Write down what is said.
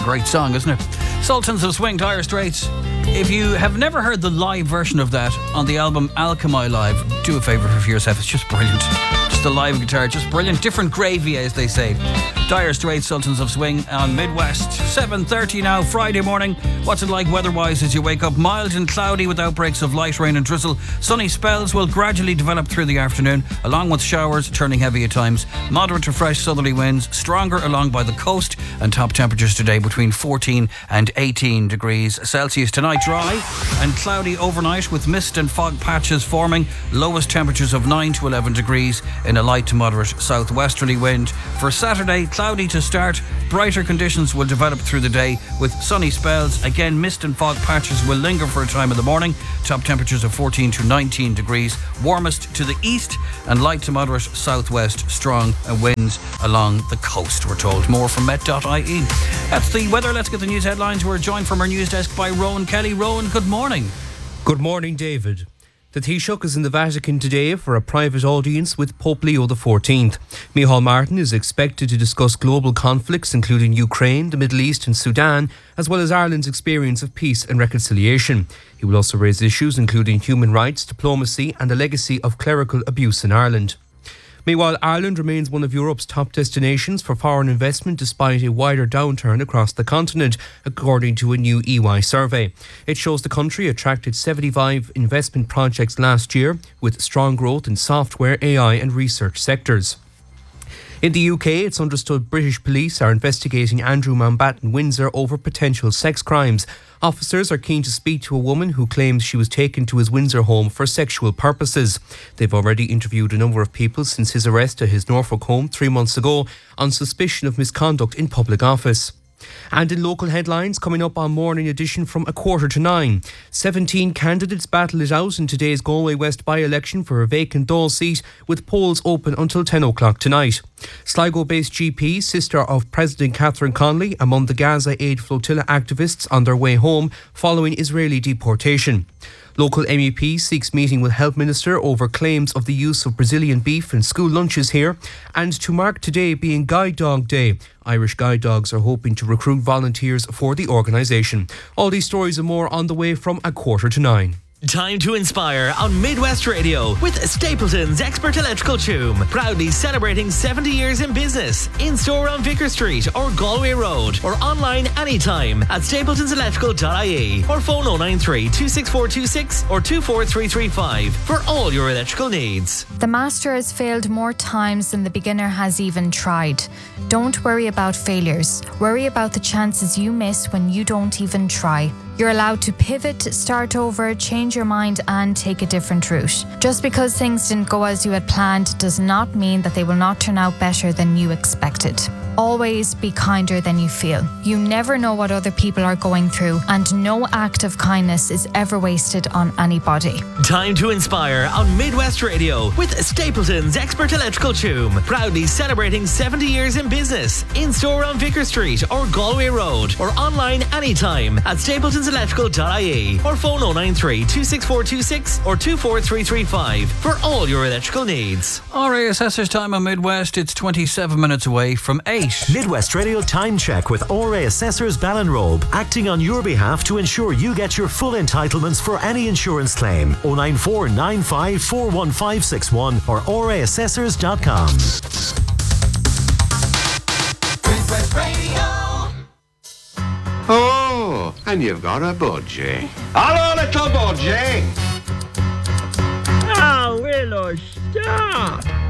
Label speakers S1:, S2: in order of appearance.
S1: great song, isn't it? Sultans of Swing, Dire Straits. If you have never heard the live version of that on the album Alchemy Live, do a favour for yourself. It's just brilliant. Just the live guitar, just brilliant. Different gravy, as they say. Dire Straits, Sultans of Swing on Midwest. 7:30 now, Friday morning. What's it like weather-wise as you wake up? Mild and cloudy with outbreaks of light rain and drizzle. Sunny spells will gradually develop through the afternoon, along with showers turning heavy at times. Moderate to fresh southerly winds, stronger along by the coast, and top temperatures today between 14 and 18 degrees Celsius. Tonight dry and cloudy overnight with mist and fog patches forming. Lowest temperatures of 9 to 11 degrees in a light to moderate southwesterly wind. For Saturday, cloudy to start. Brighter conditions will develop through the day with sunny spells. Again, mist and fog patches will linger for a time in the morning. Top temperatures of 14 to 19 degrees. Warmest to the east and light to moderate southwest. Strong winds along the coast, we're told. More from Met.ie. That's the weather. Let's get the news headlines. We're joined from our news desk by Rowan Kelly. Rowan, good morning.
S2: Good morning, David. The Taoiseach is in the Vatican today for a private audience with Pope Leo XIV. Micheál Martin is expected to discuss global conflicts including Ukraine, the Middle East and Sudan, as well as Ireland's experience of peace and reconciliation. He will also raise issues including human rights, diplomacy and the legacy of clerical abuse in Ireland. Meanwhile, Ireland remains one of Europe's top destinations for foreign investment despite a wider downturn across the continent, according to a new EY survey. It shows the country attracted 75 investment projects last year, with strong growth in software, AI and research sectors. In the UK, it's understood British police are investigating Andrew Mountbatten Windsor over potential sex crimes. Officers are keen to speak to a woman who claims she was taken to his Windsor home for sexual purposes. They've already interviewed a number of people since his arrest at his Norfolk home 3 months ago on suspicion of misconduct in public office. And in local headlines, coming up on Morning Edition from 8:45. 17 candidates battle it out in today's Galway West by-election for a vacant Dáil seat, with polls open until 10 o'clock tonight. Sligo-based GP, sister of President Catherine Connolly, among the Gaza Aid Flotilla activists on their way home following Israeli deportation. Local MEP seeks meeting with Health Minister over claims of the use of Brazilian beef in school lunches here. And to mark today being Guide Dog Day, Irish guide dogs are hoping to recruit volunteers for the organisation. All these stories and more on the way from 8:45.
S3: Time to inspire on Midwest Radio with Stapleton's Expert Electrical Choom. Proudly celebrating 70 years in business. In store on Vicar Street or Galway Road, or online anytime at stapletonselectrical.ie or phone 093 26426 or 24335 for all your electrical needs.
S4: The master has failed more times than the beginner has even tried. Don't worry about failures. Worry about the chances you miss when you don't even try. You're allowed to pivot, start over, change your mind and take a different route. Just because things didn't go as you had planned does not mean that they will not turn out better than you expected. Always be kinder than you feel. You never know what other people are going through, and no act of kindness is ever wasted on anybody.
S3: Time to inspire on Midwest Radio with Stapleton's Expert Electrical Choom. Proudly celebrating 70 years in business. In store on Vicar Street or Galway Road, or online anytime at stapletonselectrical.ie or phone 093 26426 or 24335 for all your electrical needs.
S1: RA Assessor's time on Midwest. It's 27 minutes away from 8.
S5: Midwest Radio Time Check with RA Assessors Ballinrobe, acting on your behalf to ensure you get your full entitlements for any insurance claim. 094 95 41561 or raassessors.com.
S6: Midwest Radio.
S7: Oh, and you've got a budgie.
S8: Hello, little budgie.
S9: Oh, Willow, stop.